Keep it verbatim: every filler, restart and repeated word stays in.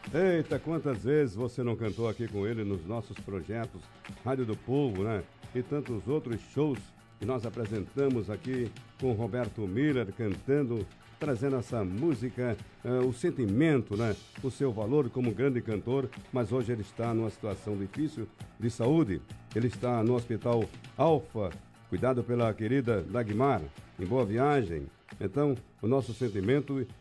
Eita, quantas vezes você não cantou aqui com ele nos nossos projetos Rádio do Povo, né? E tantos outros shows que nós apresentamos aqui com Roberto Miller cantando, trazendo essa música, uh, o sentimento, né? O seu valor como grande cantor, mas hoje ele está numa situação difícil de saúde. Ele está no Hospital Alfa, cuidado pela querida Dagmar, em Boa Viagem. Então, o nosso sentimento